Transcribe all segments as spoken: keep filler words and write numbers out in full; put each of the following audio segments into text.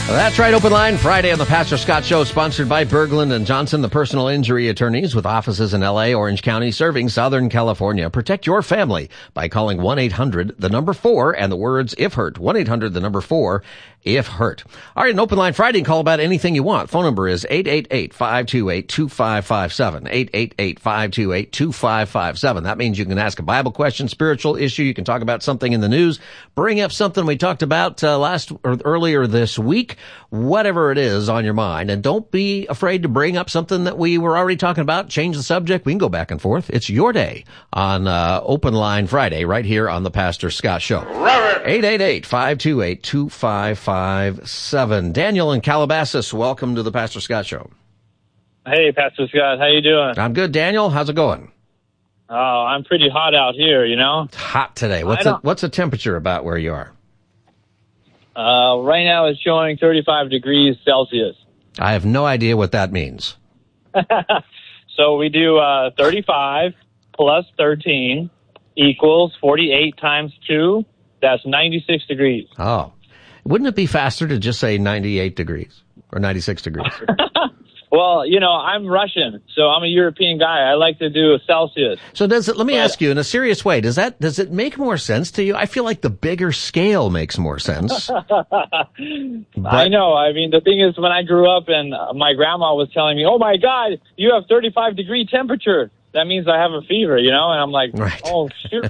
That's right. Open Line Friday on the Pastor Scott Show, sponsored by Berglund and Johnson, the personal injury attorneys with offices in L A, Orange County, serving Southern California. Protect your family by calling one eight hundred the number four and the words if hurt. one eight hundred the number four if hurt. All right, an Open Line Friday. Call about anything you want. Phone number is eight eight eight, five two eight, two five five seven. eight eight eight, five two eight, two five five seven. That means you can ask a Bible question, spiritual issue. You can talk about something in the news. Bring up something we talked about uh, last or earlier this week. Whatever it is on your mind. And don't be afraid to bring up something that we were already talking about. Change the subject. We can go back and forth. It's your day on uh, Open Line Friday right here on the Pastor Scott Show. eight eight eight, five two eight, two five five seven. Daniel in Calabasas, welcome to the Pastor Scott Show. Hey, Pastor Scott. How you doing? I'm good, Daniel. How's it going? Oh, I'm pretty hot out here, you know? It's hot today. What's the, what's the temperature about where you are? Uh, right now it's showing thirty-five degrees Celsius. I have no idea what that means. So we do uh, thirty-five plus thirteen equals forty-eight times two. That's ninety-six degrees. Oh. Wouldn't it be faster to just say ninety-eight degrees or ninety-six degrees? Well, you know, I'm Russian, so I'm a European guy. I like to do a Celsius. So does it, let me but, ask you in a serious way, does that, does it make more sense to you? I feel like the bigger scale makes more sense. But, I know. I mean, the thing is, when I grew up and my grandma was telling me, oh my God, you have thirty-five degree temperature. That means I have a fever, you know? And I'm like, right. Oh, shoot.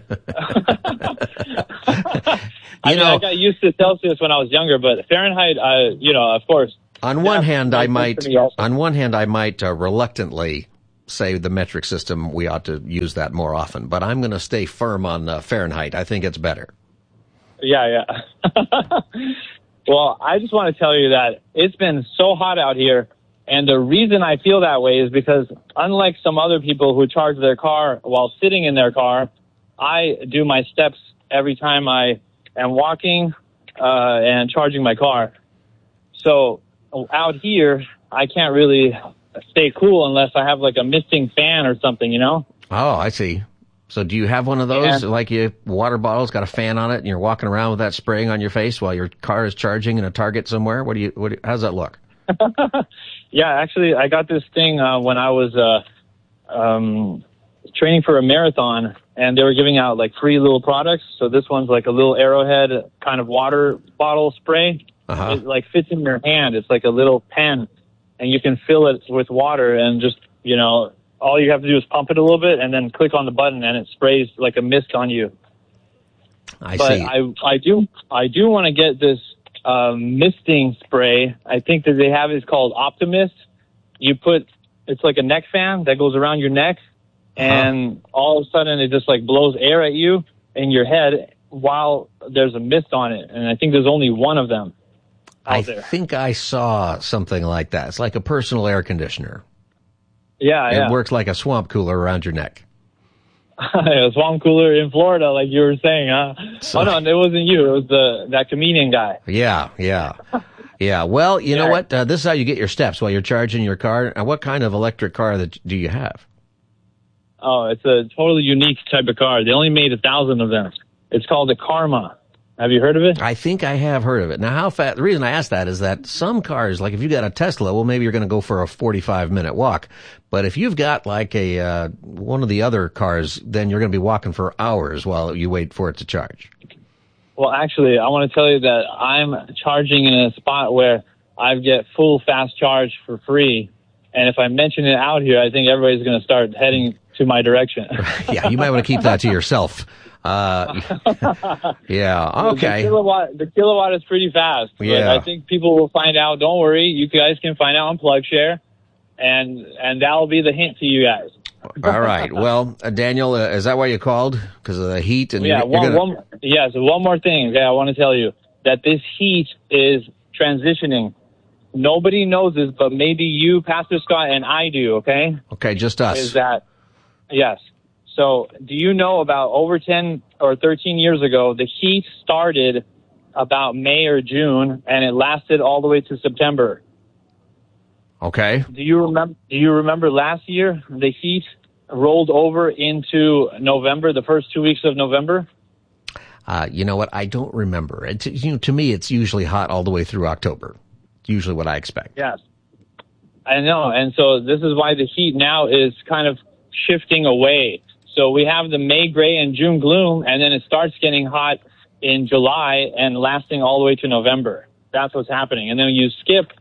I you mean, know, I got used to Celsius when I was younger, but Fahrenheit, I, you know, of course. On one hand, I might, on one hand, I might uh, reluctantly say the metric system, we ought to use that more often, but I'm going to stay firm on uh, Fahrenheit. I think it's better. Yeah, yeah. Well, I just want to tell you that it's been so hot out here, and the reason I feel that way is because unlike some other people who charge their car while sitting in their car, I do my steps every time I am walking uh, and charging my car. So out here, I can't really stay cool unless I have like a misting fan or something, you know? Oh, I see. So do you have one of those, yeah. like your water bottle's got a fan on it and you're walking around with that spraying on your face while your car is charging in a Target somewhere? What do you, what, how's that look? Yeah, actually, I got this thing uh, when I was uh, um, training for a marathon, and they were giving out like free little products. So this one's like a little Arrowhead kind of water bottle spray. Uh-huh. It like fits in your hand. It's like a little pen, and you can fill it with water and just, you know, all you have to do is pump it a little bit and then click on the button and it sprays like a mist on you. I but see. I, I do, I do want to get this um, misting spray. I think that they have is called Optimist. You put, it's like a neck fan that goes around your neck, and uh-huh. all of a sudden it just like blows air at you in your head while there's a mist on it. And I think there's only one of them. I there. think I saw something like that. It's like a personal air conditioner. Yeah, it yeah. It works like a swamp cooler around your neck. A swamp cooler in Florida, like you were saying, huh? So, oh, no, it wasn't you. It was the that comedian guy. Yeah, yeah. Yeah, well, you yeah. know what? Uh, this is how you get your steps while you're charging your car. And what kind of electric car that do you have? Oh, it's a totally unique type of car. They only made a thousand of them. It's called a Karma. Have you heard of it? I think I have heard of it. Now, how fast? The reason I ask that is that some cars, like if you got a Tesla, well, maybe you're going to go for a forty-five minute walk. But if you've got like a uh, one of the other cars, then you're going to be walking for hours while you wait for it to charge. Well, actually, I want to tell you that I'm charging in a spot where I get full fast charge for free. And if I mention it out here, I think everybody's going to start heading to my direction. Yeah, you might want to keep that to yourself. Uh, yeah, okay. The kilowatt, the kilowatt is pretty fast. But yeah. I think people will find out. Don't worry. You guys can find out on PlugShare, and, and that'll be the hint to you guys. All right. Well, uh, Daniel, uh, is that why you called? Because of the heat? And yeah, you're, one, you're gonna... one, yeah, so one more thing. Okay, I want to tell you that this heat is transitioning. Nobody knows this, but maybe you, Pastor Scott, and I do, okay? Okay, just us. Is that, yes. So do you know about over ten or thirteen years ago, the heat started about May or June, and it lasted all the way to September. Okay. Do you remember, do you remember last year, the heat rolled over into November, the first two weeks of November? Uh, you know what? I don't remember. It, you know, to me, it's usually hot all the way through October. usually what I expect. Yes, I know. And so this is why the heat now is kind of shifting away. So we have the May gray and June gloom, and then it starts getting hot in July and lasting all the way to November. That's what's happening. And then you skip.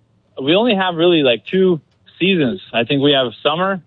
We only have really like two seasons. I think we have summer.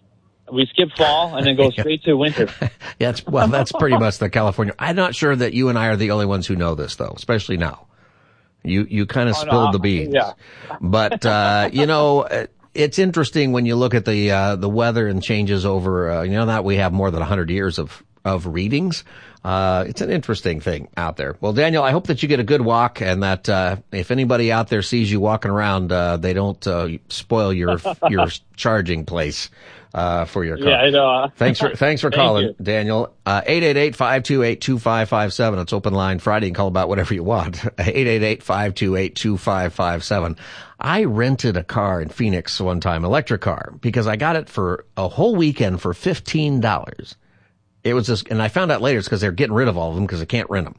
We skip fall and then go straight to winter. Yeah, it's, well, that's pretty much the California. I'm not sure that you and I are the only ones who know this, though, especially now. You you kind of oh, spilled no, the beans. Yeah. But, uh, you know, it's interesting when you look at the uh, the weather and changes over, uh, you know, that we have more than one hundred years of, of readings. Uh, it's an interesting thing out there. Well, Daniel, I hope that you get a good walk and that, uh, if anybody out there sees you walking around, uh, they don't, uh, spoil your, your charging place, uh, for your car. Yeah, I know. Thanks for, thanks for Thank calling, you. Daniel. Uh, eight eight eight, five two eight, two five five seven. It's open line Friday. You can call about whatever you want. eight eight eight, five two eight, two five five seven. I rented a car in Phoenix one time, electric car, because I got it for a whole weekend for fifteen dollars. It was just, and I found out later it's because they're getting rid of all of them because they can't rent them.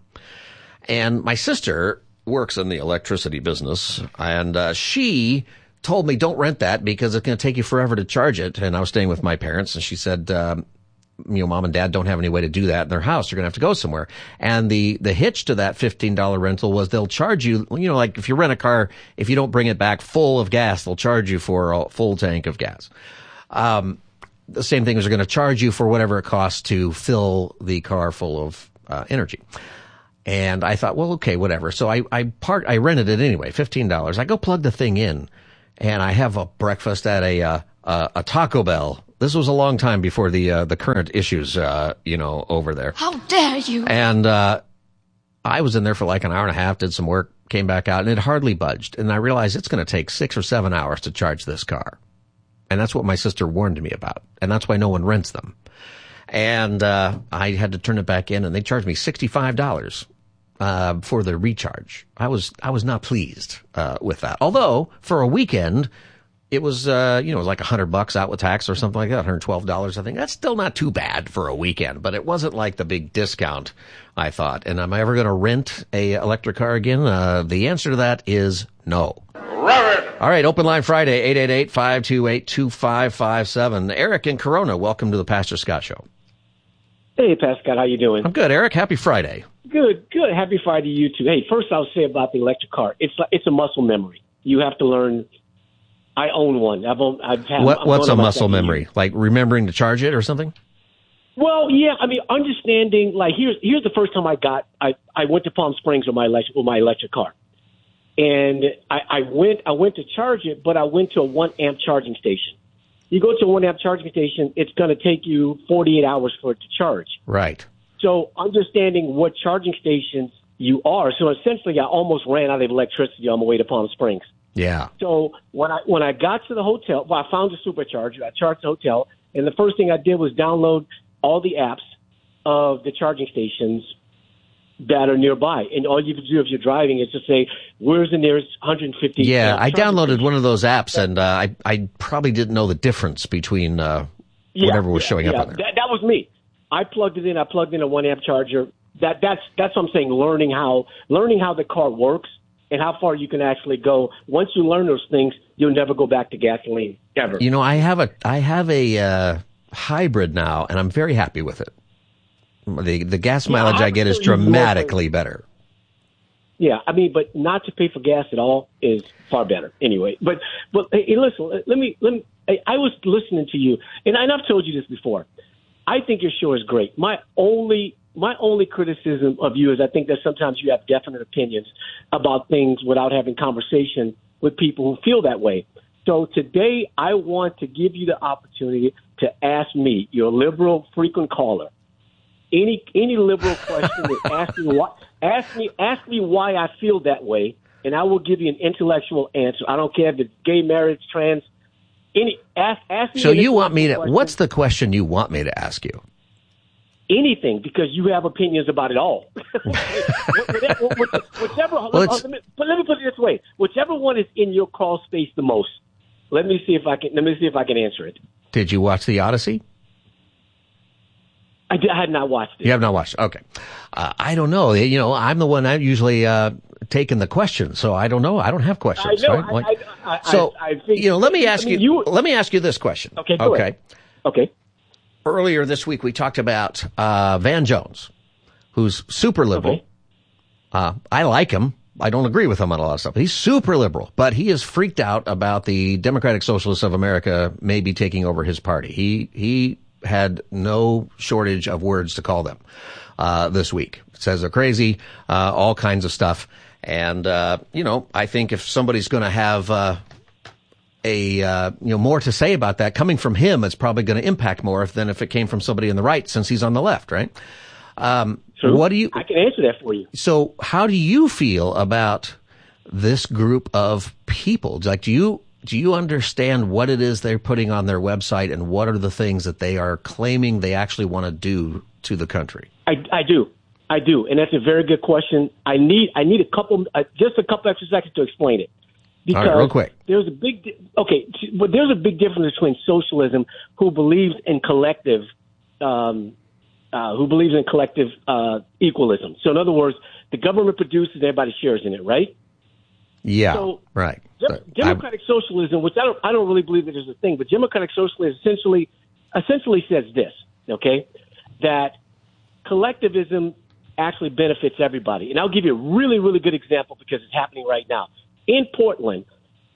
And my sister works in the electricity business, and uh, she told me, don't rent that because it's going to take you forever to charge it. And I was staying with my parents, and she said, um, you know, mom and dad don't have any way to do that in their house. You're going to have to go somewhere. And the, the hitch to that fifteen dollars rental was they'll charge you, you know, like if you rent a car, if you don't bring it back full of gas, they'll charge you for a full tank of gas. Um, The same thing is they're going to charge you for whatever it costs to fill the car full of uh, energy. And I thought, well, okay, whatever. So I I part I rented it anyway, fifteen dollars. I go plug the thing in, and I have a breakfast at a uh, uh, a Taco Bell. This was a long time before the uh, the current issues, uh, you know, over there. How dare you! And uh, I was in there for like an hour and a half, did some work, came back out, and it hardly budged. And I realized it's going to take six or seven hours to charge this car. And that's what my sister warned me about. And that's why no one rents them. And, uh, I had to turn it back in, and they charged me sixty-five dollars, uh, for the recharge. I was, I was not pleased, uh, with that. Although, for a weekend, it was, uh, you know, it was like a hundred bucks out with tax or something like that, one hundred twelve dollars, I think. That's still not too bad for a weekend, but it wasn't like the big discount, I thought. And am I ever going to rent a electric car again? Uh, the answer to that is no. All right, Open Line Friday, eight eight eight, five two eight, two five five seven. Eric in Corona, welcome to the Pastor Scott Show. Hey, Pastor Scott, how you doing? I'm good, Eric. Happy Friday. Good, good. Happy Friday to you, too. Hey, first I'll say about the electric car. It's like, it's a muscle memory. You have to learn. I own one. I've owned, I've had, what, what's a muscle memory? Year. Like remembering to charge it or something? Well, yeah. I mean, understanding, like, here's here's the first time I got, I, I went to Palm Springs with my electric, with my electric car. And I, I went I went to charge it, but I went to a one amp charging station. You go to a one amp charging station, it's going to take you forty-eight hours for it to charge. Right. So understanding what charging stations you are, so essentially I almost ran out of electricity on my way to Palm Springs. Yeah. So when I when I got to the hotel, well, I found a supercharger. I charged the hotel, and the first thing I did was download all the apps of the charging stations that are nearby. And all you can do if you're driving is just say, where's the nearest one hundred fifty? Yeah, I downloaded one of those apps, and uh, I I probably didn't know the difference between uh, yeah, whatever was yeah, showing yeah. up on there. That, that was me. I plugged it in. I plugged in a one amp charger. That that's that's what I'm saying. Learning how learning how the car works and how far you can actually go. Once you learn those things, you'll never go back to gasoline ever. You know, I have a I have a uh, hybrid now, and I'm very happy with it. The the gas mileage yeah, I get is dramatically better. Yeah, I mean, but not to pay for gas at all is far better anyway. But but hey, listen, let me let me. I was listening to you, and I've told you this before. I think your show is great. My only my only criticism of you is I think that sometimes you have definite opinions about things without having conversation with people who feel that way. So today I want to give you the opportunity to ask me, your liberal frequent caller, any any liberal question. ask me why ask me ask me why I feel that way, and I will give you an intellectual answer. I don't care if it's gay, marriage, trans. Any ask ask me. So you want me to? Question. What's the question you want me to ask you? Anything, because you have opinions about it all. Whichever, whichever well, let, me, but let me put it this way: whichever one is in your crawl space the most. Let me see if I can. Let me see if I can answer it. Did you watch The Odyssey? I, did, I had not watched it. You have not watched it. Okay. Uh, I don't know. You know, I'm the one I'm usually uh, taking the questions, so I don't know. I don't have questions. I know. Right? Like, I, I, I, so, I, I think, you know, let me ask I mean, you, you. Let me ask you this question. Okay. Go okay. ahead. Okay. Earlier this week, we talked about uh, Van Jones, who's super liberal. Okay. Uh, I like him. I don't agree with him on a lot of stuff. He's super liberal, but he is freaked out about the Democratic Socialists of America maybe taking over his party. He he had no shortage of words to call them uh, this week. Says they're crazy, uh, all kinds of stuff. And, uh, you know, I think if somebody's going to have uh, a, uh, you know, more to say about that coming from him, it's probably going to impact more if, than if it came from somebody on the right, since he's on the left, right? Um, True. What do you? I can answer that for you. So, how do you feel about this group of people? Like, do you do you understand what it is they're putting on their website, and what are the things that they are claiming they actually want to do to the country? I, I do, I do, and that's a very good question. I need I need a couple, uh, just a couple extra seconds to explain it. Because all right, real quick. There's a big di- okay, but there's a big difference between socialism, who believes in collective. Um, Uh, who believes in collective uh, equalism. So in other words, the government produces, everybody shares in it, right? Yeah, so, right. De- democratic I'm, socialism, which I don't, I don't really believe that is a thing, but democratic socialism essentially, essentially says this, okay, that collectivism actually benefits everybody. And I'll give you a really, really good example because it's happening right now. In Portland,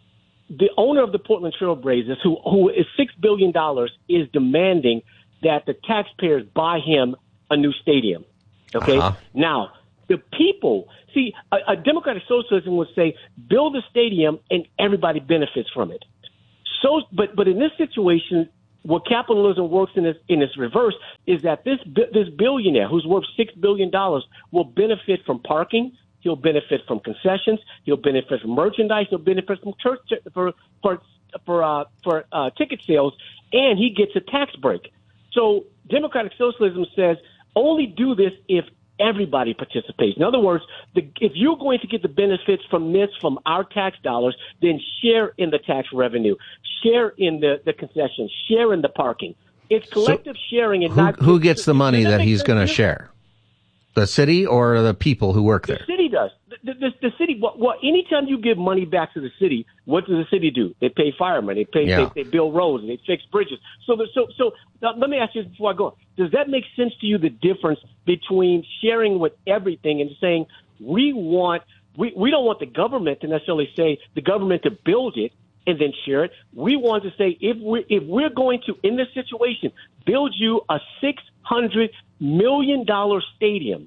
the owner of the Portland Trailblazers, who who is six billion dollars, is demanding that the taxpayers buy him a new stadium. Okay? Uh-huh. Now, the people, see, a, a democratic socialism would say, build a stadium and everybody benefits from it. So, but, but in this situation, what capitalism works in its, in its reverse is that this, this billionaire who's worth six billion dollars will benefit from parking. He'll benefit from concessions. He'll benefit from merchandise. He'll benefit from church, for, for, for, uh, for, uh, ticket sales, and he gets a tax break. So democratic socialism says only do this if everybody participates. In other words, the, if you're going to get the benefits from this, from our tax dollars, then share in the tax revenue, share in the, the concessions, share in the parking. It's collective so sharing and who, not... Who gets the money that, that he's going to sense? share? The city or the people who work the there? The city does. The, the, the city, well, well, anytime you give money back to the city, what does the city do? They pay firemen, they pay, yeah. they, they build roads, and they fix bridges. So, the, so, so now, let me ask you this before I go. Does that make sense to you? The difference between sharing with everything and saying we want, we, we don't want the government to necessarily say the government to build it and then share it. We want to say if we if we're going to in this situation build you a six hundred million dollar stadium,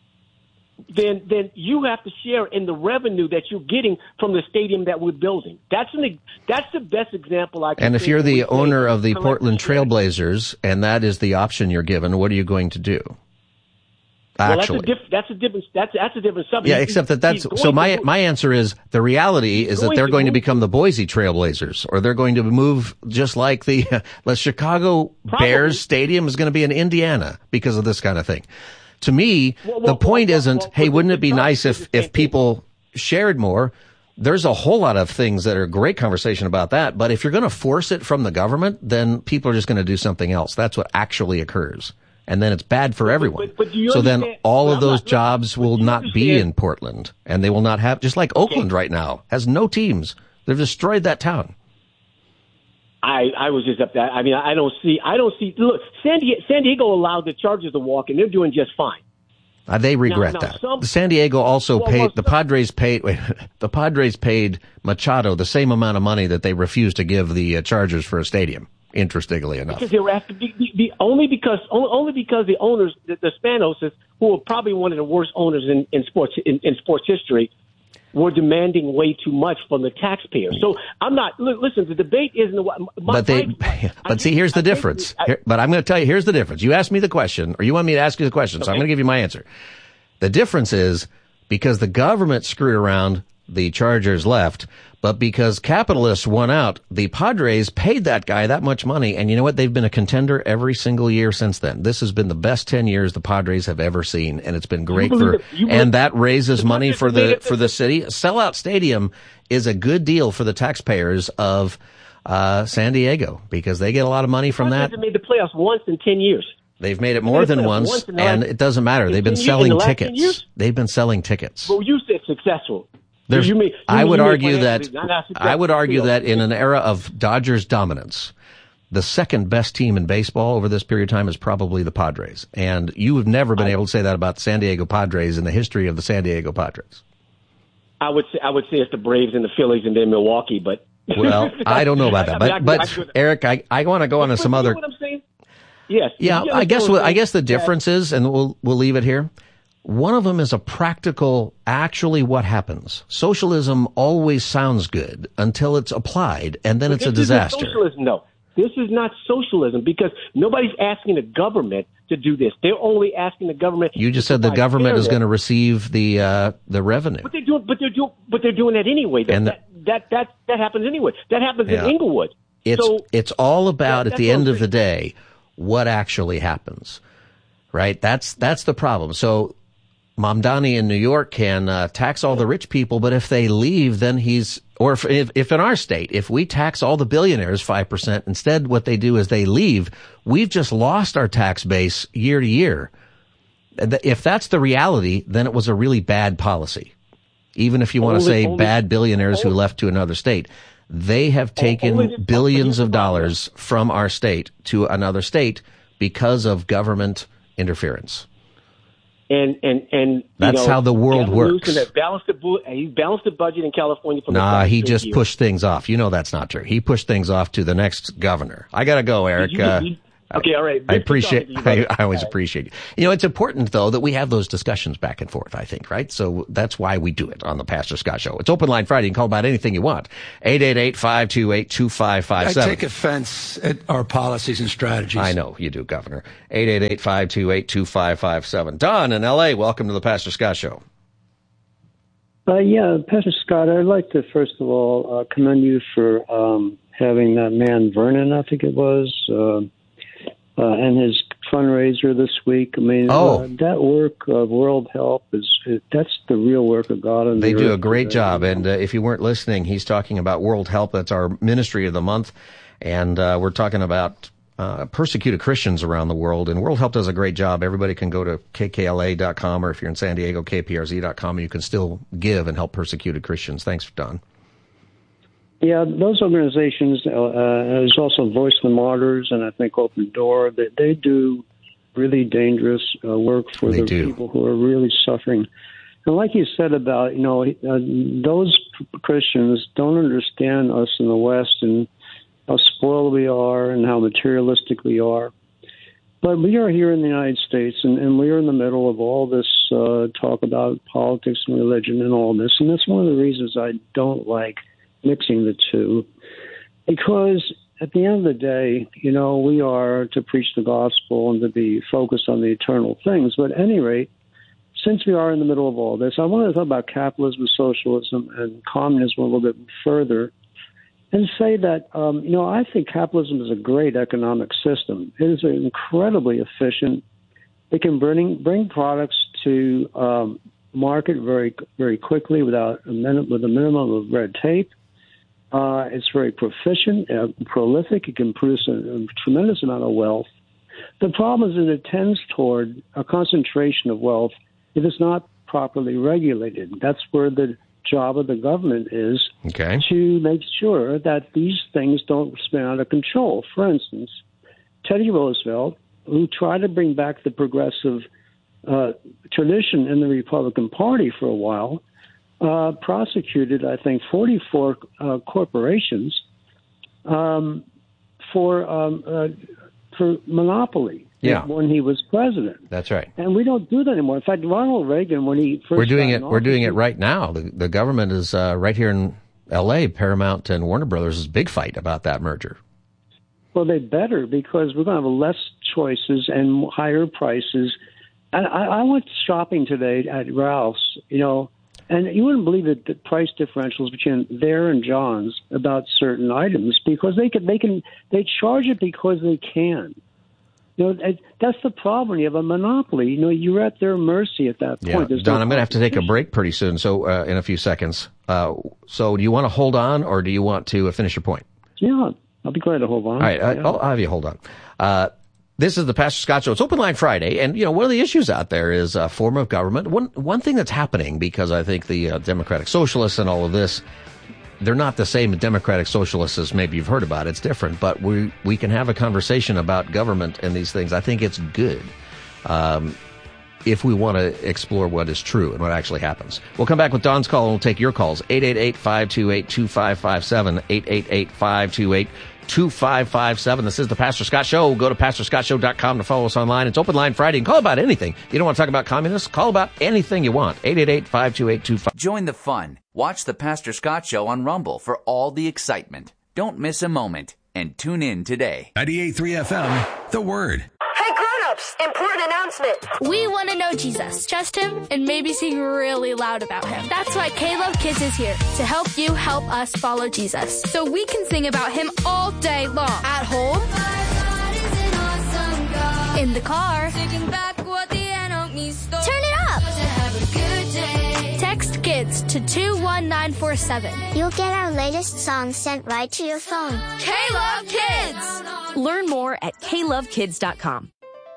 then then you have to share in the revenue that you're getting from the stadium that we're building. That's an, that's the best example I can. And if you're the owner of the Portland Trailblazers and that is the option you're given, what are you going to do? Actually, well, that's a, diff- that's a different that's that's a different subject. Yeah, except that that's so. My to, my answer is the reality is that they're going to, to become the Boise Trailblazers, or they're going to move just like the uh, the Chicago Probably. Bears stadium is going to be in Indiana because of this kind of thing. To me, well, well, the point well, isn't, well, hey, wouldn't it be nice if if people shared more? There's a whole lot of things that are great conversation about that, but if you're going to force it from the government, then people are just going to do something else. That's what actually occurs. And then it's bad for everyone. But, but, but so then all well, of those not, jobs will not be in Portland, and they will not have, just like okay. Oakland right now has no teams. They've destroyed that town. I, I was just up there. I mean, I don't see, I don't see, look, San Diego, San Diego allowed the Chargers to walk, and they're doing just fine. Uh, they regret now, now, that. Some, San Diego also well, paid, well, the Padres paid, wait, the Padres paid Machado the same amount of money that they refused to give the uh, Chargers for a stadium. Interestingly enough, because they were after, be, be, be, only because only because the owners, the, the Spanoses, who are probably one of the worst owners in, in sports in, in sports history, were demanding way too much from the taxpayers. So I'm not. Listen, the debate isn't. My, but they. My, but I, see, here's the I difference. I, Here, but I'm going to tell you. Here's the difference. You asked me the question, or you want me to ask you the question, okay. So I'm going to give you my answer. The difference is because the government screwed around, the Chargers left. But because capitalists won out, the Padres paid that guy that much money. And you know what? They've been a contender every single year since then. This has been the best ten years the Padres have ever seen. And it's been great for, and that raises money for the, for the city. A sellout stadium is a good deal for the taxpayers of, uh, San Diego because they get a lot of money from that. They made the playoffs once in ten years. They've made it more than once, once and it doesn't matter. They've been selling tickets. They've been selling tickets. Well, you said successful. There's, you mean, you I would mean argue that I would argue that in an era of Dodgers dominance, the second best team in baseball over this period of time is probably the Padres. And you have never been I, able to say that about the San Diego Padres in the history of the San Diego Padres. I would say I would say it's the Braves and the Phillies and then Milwaukee, but well, I don't know about that. But, I mean, I, but I, I, Eric, I, I want to go on to some other. What I'm saying? Yes. Yeah, I guess what, I guess the difference is, and we'll we'll leave it here. One of them is a practical, actually what happens. Socialism always sounds good until it's applied, and then but it's a disaster. This is socialism, no. This is not socialism because nobody's asking the government to do this. They're only asking the government. You just said the government is going to receive the uh, the revenue. But they're doing, but they're doing, but they're doing that anyway. That and the, that, that that that happens anyway. That happens yeah. in Inglewood. It's so, it's all about that, at the end of the day what actually happens, right? That's that's the problem. So Mamdani in New York can uh, tax all the rich people, but if they leave, then he's, or if, if, if in our state, if we tax all the billionaires five percent, instead what they do is they leave, we've just lost our tax base year to year. If that's the reality, then it was a really bad policy. Even if you want to say only, bad billionaires only, who left to another state, they have taken billions of dollars from our state to another state because of government interference. And, and, and, that's you know, how the world works. Balanced the, he balanced the budget in California. From nah, the he just years. pushed things off. You know that's not true. He pushed things off to the next governor. I gotta go, Eric. You, uh, you, okay, all right. I appreciate, you, I, I always appreciate it. You know, it's important though that we have those discussions back and forth, I think, right? So that's why we do it on the Pastor Scott Show. It's Open Line Friday. You can call about anything you want. eight eight eight, five two eight, two five five seven. I take offense at our policies and strategies. I know you do, Governor. eight eight eight, five two eight, two five five seven. Don in L A, welcome to the Pastor Scott Show. Uh, yeah, Pastor Scott, I'd like to first of all uh, commend you for um, having that man Vernon, I think it was, uh, Uh, and his fundraiser this week. I mean, oh. uh, that work of World Help is, is that's the real work of God. On they the do earth a great today. job. And uh, if you weren't listening, he's talking about World Help. That's our ministry of the month. And uh, we're talking about uh, persecuted Christians around the world. And World Help does a great job. Everybody can go to K K L A dot com, or if you're in San Diego, K P R Z dot com, and you can still give and help persecuted Christians. Thanks, Don. Yeah, those organizations, uh, uh, there's also Voice of the Martyrs and I think Open Door, they, they do really dangerous uh, work for they the do. people who are really suffering. And like you said about, you know, uh, those Christians don't understand us in the West and how spoiled we are and how materialistic we are. But we are here in the United States, and, and we are in the middle of all this uh, talk about politics and religion and all this. And that's one of the reasons I don't like mixing the two, because at the end of the day, you know, we are to preach the gospel and to be focused on the eternal things. But at any rate, since we are in the middle of all this, I want to talk about capitalism, socialism, and communism a little bit further and say that, um, you know, I think capitalism is a great economic system. It is incredibly efficient. It can bring, bring products to um, market very, very quickly without a min- with a minimum of red tape. Uh, it's very proficient, uh, prolific. It can produce a, a tremendous amount of wealth. The problem is that it tends toward a concentration of wealth if it's not properly regulated. That's where the job of the government is, okay, to make sure that these things don't spin out of control. For instance, Teddy Roosevelt, who tried to bring back the progressive uh, tradition in the Republican Party for a while, Uh, prosecuted, I think, forty-four uh, corporations um, for um, uh, for monopoly yeah. when he was president. That's right. And we don't do that anymore. In fact, Ronald Reagan, when he first we're doing it, office, we're doing it right now. The, the government is uh, right here in L A. Paramount and Warner Brothers is big fight about that merger. Well, they better, because we're going to have less choices and higher prices. And I, I went shopping today at Ralph's, you know. And you wouldn't believe it, the price differentials between there and John's about certain items, because they can, they can, they charge it because they can. You know, that's the problem. You have a monopoly. You know, you're at their mercy at that point. Yeah. There's Don, no I'm going to have to take a break pretty soon. So, uh, in a few seconds. Uh, so do you want to hold on, or do you want to finish your point? Yeah, I'll be glad to hold on. All right. Yeah. I'll, I'll have you hold on. Uh, This is the Pastor Scott Show. It's Open Line Friday, and, you know, one of the issues out there is a form of government. One one thing that's happening, because I think the uh, Democratic Socialists and all of this, they're not the same Democratic Socialists as maybe you've heard about. It's different, but we we can have a conversation about government and these things. I think it's good um, if we want to explore what is true and what actually happens. We'll come back with Don's call, and we'll take your calls. eight eight eight, five two eight, two five five seven, eight eight eight, five two eight, two five five seven. This is the Pastor Scott Show. Go to pastor scott show dot com to follow us online. It's Open Line Friday. And call about anything. You don't want to talk about communists? Call about anything you want. eight eight eight, five two eight, two five. Join the fun. Watch the Pastor Scott Show on Rumble for all the excitement. Don't miss a moment, and tune in today. ninety-eight point three F M, The Word. Hey, grown-ups, important announcement. We want to know Jesus, trust him, and maybe sing really loud about him. That's why K-Love Kids is here, to help you help us follow Jesus. So we can sing about him all day long. At home, awesome in the car, back what the enemy stole. Turn it up. Text KIDS to two one nine four seven. You'll get our latest song sent right to your phone. K-Love Kids! Learn more at k love kids dot com.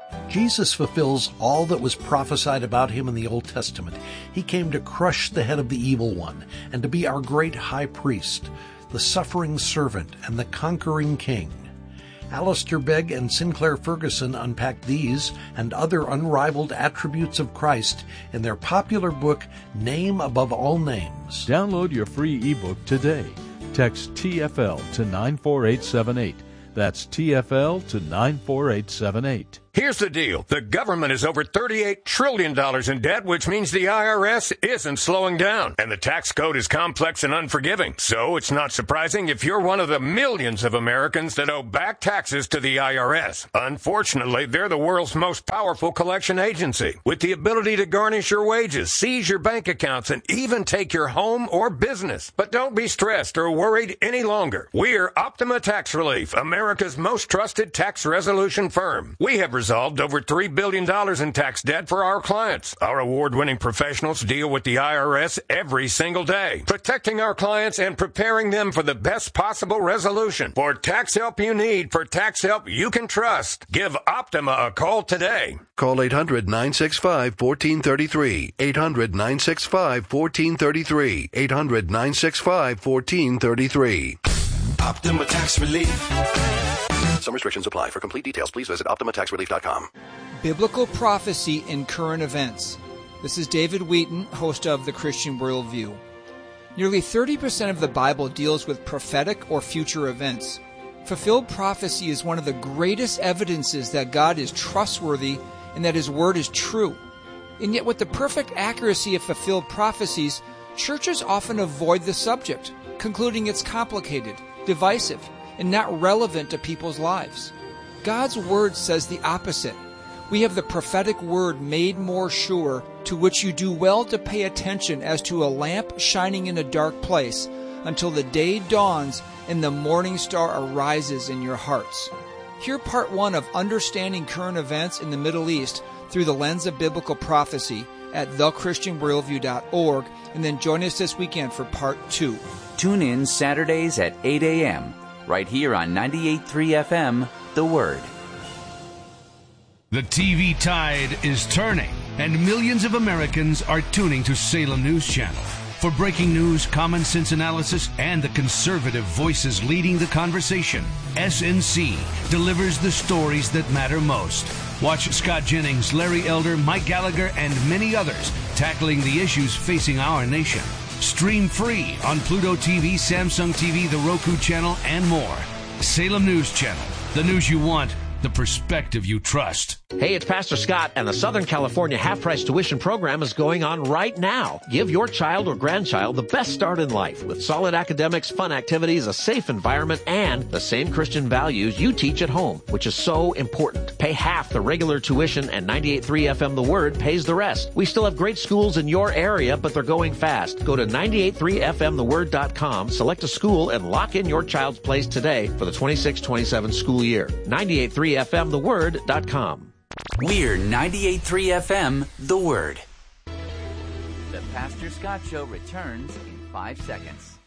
Jesus fulfills all that was prophesied about him in the Old Testament. He came to crush the head of the evil one and to be our great high priest, the suffering servant and the conquering king. Alistair Begg and Sinclair Ferguson unpack these and other unrivaled attributes of Christ in their popular book, Name Above All Names. Download your free ebook today. Text T F L to nine four eight seven eight. That's T F L to nine four eight seven eight. Here's the deal. The government is over thirty-eight trillion dollars in debt, which means the I R S isn't slowing down. And the tax code is complex and unforgiving. So it's not surprising if you're one of the millions of Americans that owe back taxes to the I R S. Unfortunately, they're the world's most powerful collection agency, with the ability to garnish your wages, seize your bank accounts, and even take your home or business. But don't be stressed or worried any longer. We're Optima Tax Relief, America's most trusted tax resolution firm. We have resolved over three billion dollars in tax debt for our clients. Our award-winning professionals deal with the I R S every single day, protecting our clients and preparing them for the best possible resolution. For tax help you need, for tax help you can trust, give Optima a call today. Call eight hundred, nine six five, one four three three. eight hundred, nine six five, one four three three. eight hundred, nine six five, one four three three. Optima Tax Relief. Some restrictions apply. For complete details, please visit optima tax relief dot com. Biblical prophecy in current events. This is David Wheaton, host of The Christian Worldview. Nearly thirty percent of the Bible deals with prophetic or future events. Fulfilled prophecy is one of the greatest evidences that God is trustworthy and that His Word is true. And yet with the perfect accuracy of fulfilled prophecies, churches often avoid the subject, concluding it's complicated, divisive, and not relevant to people's lives. God's Word says the opposite. We have the prophetic Word made more sure, to which you do well to pay attention as to a lamp shining in a dark place, until the day dawns and the morning star arises in your hearts. Hear part one of Understanding Current Events in the Middle East through the lens of biblical prophecy at the christian worldview dot org, and then join us this weekend for part two. Tune in Saturdays at eight a.m. right here on ninety-eight point three F M, The Word. The T V tide is turning, and millions of Americans are tuning to Salem News Channel. For breaking news, common sense analysis, and the conservative voices leading the conversation, S N C delivers the stories that matter most. Watch Scott Jennings, Larry Elder, Mike Gallagher, and many others tackling the issues facing our nation. Stream free on Pluto T V, Samsung T V, the Roku channel, and more. Salem News Channel. The news you want, the perspective you trust. Hey, it's Pastor Scott, and the Southern California half-price tuition program is going on right now. Give your child or grandchild the best start in life with solid academics, fun activities, a safe environment, and the same Christian values you teach at home, which is so important. Pay half the regular tuition, and ninety-eight point three F M The Word pays the rest. We still have great schools in your area, but they're going fast. Go to ninety-eight point three F M the word dot com, select a school, and lock in your child's place today for the twenty-six twenty-seven school year. ninety-eight point three F M the word dot com. We're ninety-eight point three F M, The Word. The Pastor Scott Show returns in five seconds.